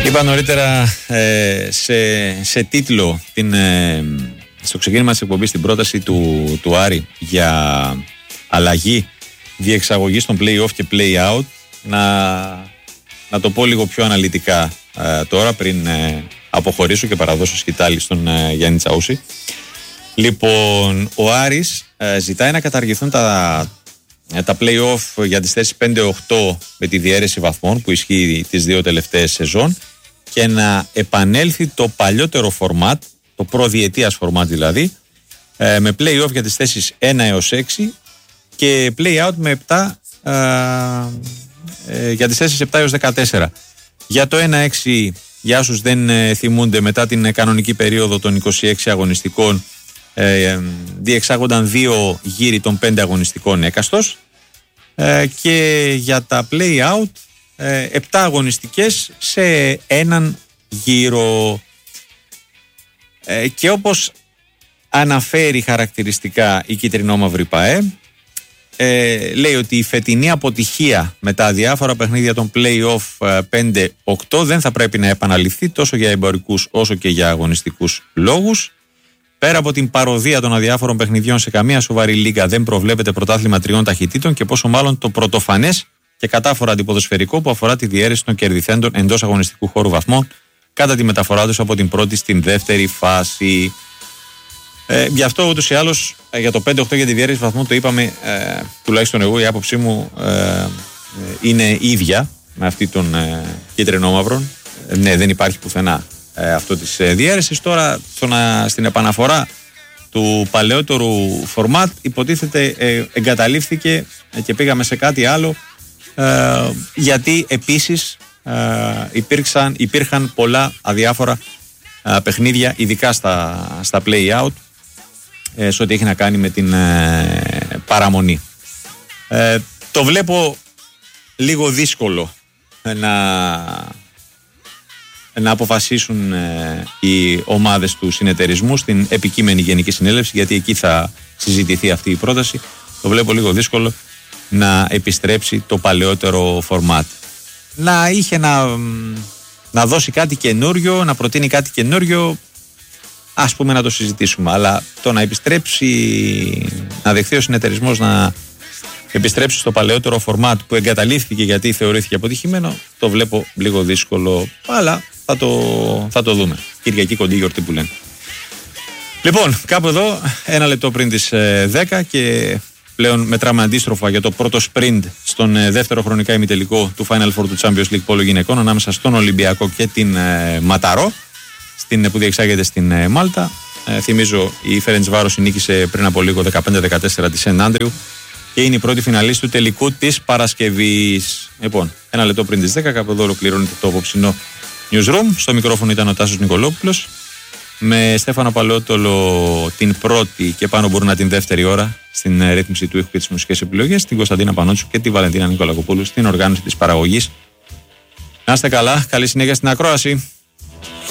Είπα νωρίτερα σε τίτλο στο ξεκίνημα της εκπομπής την πρόταση του Άρη για αλλαγή διεξαγωγής των play-off και play-out. Να το πω λίγο πιο αναλυτικά τώρα πριν αποχωρήσω και παραδώσω σκητάλη στον Γιάννη Τσαούση. Λοιπόν, ο Άρης ζητάει να καταργηθούν τα play-off για τις θέσεις 5-8 με τη διαίρεση βαθμών που ισχύει τις δύο τελευταίες σεζόν και να επανέλθει το παλιότερο φορμάτ, το προδιετίας φορμάτ δηλαδή, με play-off για τις θέσεις 1 έως 6 και play-out με 7 για τις θέσεις 7 έως 14. Για το 1-6, για όσους δεν θυμούνται, μετά την κανονική περίοδο των 26 αγωνιστικών διεξάγονταν 2 γύροι των 5 αγωνιστικών έκαστος και για τα play-out 7 αγωνιστικές σε έναν γύρο. Και όπως αναφέρει χαρακτηριστικά η κίτρινο-μαύρη ΠΑΕ, λέει ότι η φετινή αποτυχία με τα διάφορα παιχνίδια των play-off 5-8 δεν θα πρέπει να επαναληφθεί τόσο για εμπορικούς όσο και για αγωνιστικούς λόγους. Πέρα από την παροδία των αδιάφορων παιχνιδιών, σε καμία σοβαρή λίγα δεν προβλέπεται πρωτάθλημα 3 ταχυτήτων και πόσο μάλλον το πρωτοφανές και κατάφορα αντιποδοσφαιρικό που αφορά τη διαίρεση των κερδιθέντων εντός αγωνιστικού χώρου βαθμών κατά τη μεταφορά τους από την πρώτη στην δεύτερη φάση. Γι' αυτό ούτως ή άλλως για το 5-8 για τη διαίρεση βαθμών το είπαμε, τουλάχιστον εγώ η άποψή μου είναι ίδια με αυτή των κίτρινο-μαύρων. Ναι, δεν υπάρχει πουθενά αυτό της διαίρεσης. Τώρα στην επαναφορά του παλαιότερου φορμάτ υποτίθεται εγκαταλείφθηκε και πήγαμε σε κάτι άλλο, γιατί επίσης υπήρχαν πολλά αδιάφορα παιχνίδια, ειδικά στα play-out, σε ό,τι έχει να κάνει με την παραμονή. Το βλέπω λίγο δύσκολο να αποφασίσουν οι ομάδες του συνεταιρισμού στην επικείμενη Γενική Συνέλευση, γιατί εκεί θα συζητηθεί αυτή η πρόταση. Το βλέπω λίγο δύσκολο να επιστρέψει το παλαιότερο φορμάτ. Να είχε να δώσει κάτι καινούριο, να προτείνει κάτι καινούριο, ας πούμε, να το συζητήσουμε. Αλλά το να επιστρέψει, να δεχθεί ο συνεταιρισμός να επιστρέψει στο παλαιότερο φορμάτ που εγκαταλείφθηκε γιατί θεωρήθηκε αποτυχημένο, το βλέπω λίγο δύσκολο, αλλά θα το δούμε. Κυριακή κοντή γιορτή που λένε. Λοιπόν, κάπου εδώ, 1 λεπτό πριν τις 10 και πλέον μετράμε αντίστροφα για το πρώτο sprint στον δεύτερο χρονικά ημιτελικό του Final Four του Champions League Πόλο Γυναικών ανάμεσα στον Ολυμπιακό και την Ματαρό που διεξάγεται στην Μάλτα. Θυμίζω, η Φερεντσβάρος νίκησε πριν από λίγο 15-14 τη Σεν Άντριου και είναι η πρώτη φιναλίστη του τελικού της Παρασκευής. Λοιπόν, 1 λεπτό πριν τις 10, κάπου εδώ ολοκληρώνεται το απόψινό Newsroom. Στο μικρόφωνο ήταν ο Τάσος Νικολόπουλος, με Στέφανο Παλαιότολο την πρώτη και πάνω μπορεί να την δεύτερη ώρα στην ρύθμιση του ήχου και τις μουσικές επιλογές, την Κωνσταντίνα Πανότσου και τη Βαλεντίνα Νικολακοπούλου στην οργάνωση της παραγωγής. Να είστε καλά, καλή συνέχεια στην ακρόαση.